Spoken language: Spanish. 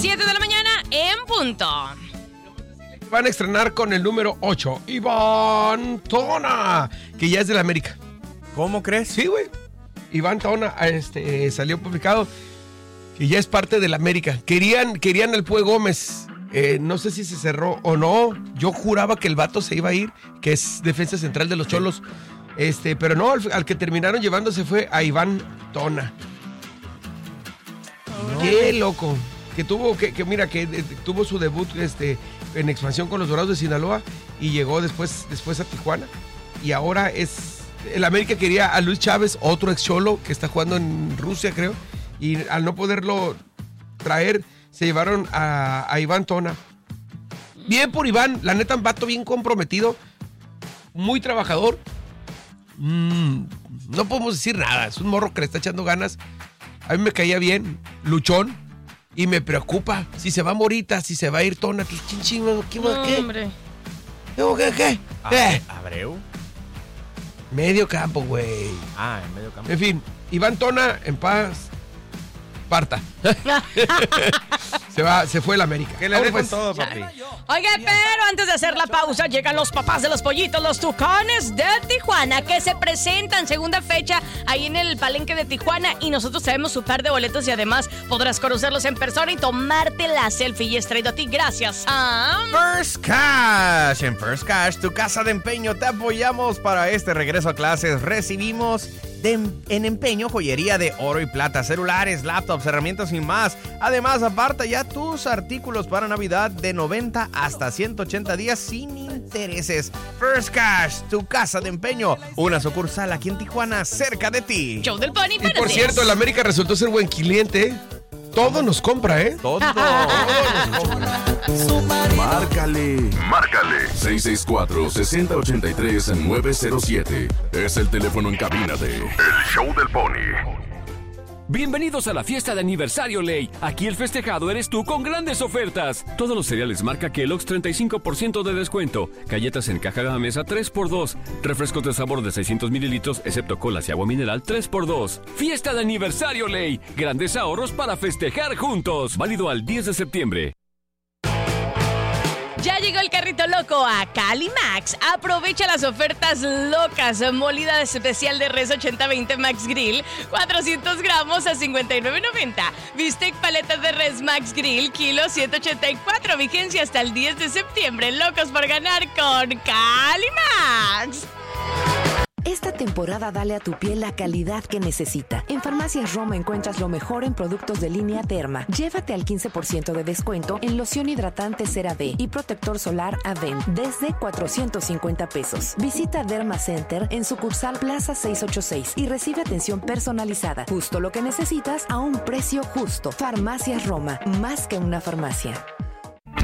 7 de la mañana en punto. Van a estrenar con el número 8, Iván Tona, que ya es de la América. ¿Cómo crees? Sí, güey. Iván Tona salió publicado que ya es parte de la América. Querían al Pue Gómez. No sé si se cerró o no. Yo juraba que el vato se iba a ir, que es defensa central de los Cholos. Pero no, al que terminaron llevándose fue a Iván Tona. Qué loco. Que tuvo su debut en expansión con los Dorados de Sinaloa y llegó después a Tijuana. Y ahora el América quería a Luis Chávez, otro ex Cholo que está jugando en Rusia, creo. Y al no poderlo traer, se llevaron a Iván Tona. Bien por Iván, la neta, un vato bien comprometido, muy trabajador. No podemos decir nada, es un morro que le está echando ganas. A mí me caía bien, luchón, y me preocupa si se va Morita, si se va a ir Tona. ¿Qué? Hombre. ¿Qué? ¿Abreu? Medio campo, güey. En medio campo. En fin, Iván Tona, en paz, parta. Se fue el América. Que le dé con todo, papi. Oye, pero antes de hacer la pausa, llegan los papás de los pollitos, los Tucanes de Tijuana, que se presentan segunda fecha ahí en el Palenque de Tijuana, y nosotros traemos su par de boletos y además podrás conocerlos en persona y tomarte la selfie. Y es traído a ti gracias a First Cash. En First Cash, tu casa de empeño, te apoyamos para este regreso a clases. Recibimos en empeño joyería de oro y plata, celulares, laptops, herramientas y más. Además, aparta ya tus artículos para Navidad de 90 hasta 180 días sin intereses. First Cash, tu casa de empeño, una sucursal aquí en Tijuana, cerca de ti. Show del Pony. Y por cierto, el América resultó ser buen cliente. Todo nos compra, ¿eh? Todo nos compra. Márcale 664-6083-907. Es el teléfono en cabina de El Show del Pony. Bienvenidos a la fiesta de aniversario Ley. Aquí el festejado eres tú con grandes ofertas. Todos los cereales marca Kellogg's 35% de descuento. Galletas en caja gamesa 3x2. Refrescos de sabor de 600 mililitros, excepto colas y agua mineral 3x2. Fiesta de aniversario Ley. Grandes ahorros para festejar juntos. Válido al 10 de septiembre. Ya llegó el carrito loco a Cali Max. Aprovecha las ofertas locas. Molida especial de res 80-20 Max Grill, 400 gramos a $59.90. Bistec paletas de res Max Grill, kilo 184. Vigencia hasta el 10 de septiembre. Locos por ganar con Cali Max. Esta temporada dale a tu piel la calidad que necesita. En Farmacias Roma encuentras lo mejor en productos de línea Derma. Llévate al 15% de descuento en loción hidratante CeraVe y protector solar Aven desde $450. Visita Derma Center en sucursal Plaza 686 y recibe atención personalizada. Justo lo que necesitas a un precio justo. Farmacias Roma, más que una farmacia.